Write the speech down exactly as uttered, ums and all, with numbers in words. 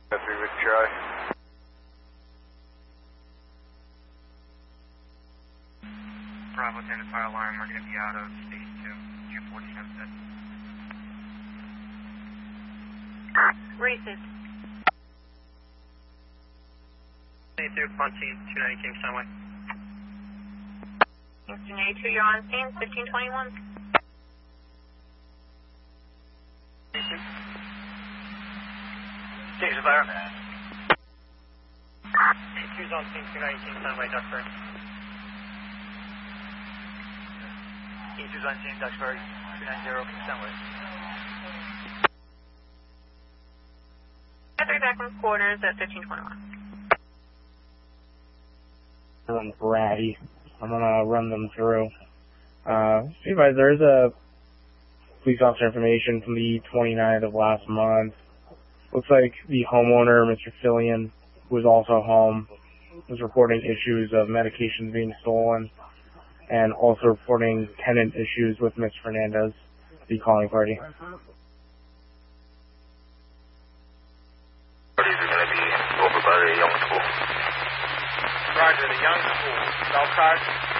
That's we would try. Bravo ten to fire alarm, we're going to be out of station two, two forty-seven set. Racist. eighty-two, Pontoon, two ninety King Sunway. Houston eighty-two, you're on scene, fifteen twenty-one. Change the fire. eighty-two's on scene, two ninety King Sunway, Duxbury. eighty-two's on scene, Duxbury, two ninety King Sunway. Three back from quarters at fifteen twenty-one. Run Bratty. I'm gonna run them through. Uh, supervisor, there's a police officer information from the twenty-ninth of last month. Looks like the homeowner, Mister Fillion, who was also home, was reporting issues of medications being stolen, and also reporting tenant issues with Miz Fernandez, the calling party. Parties are going to be over by the young school. Roger, the young school, South Side.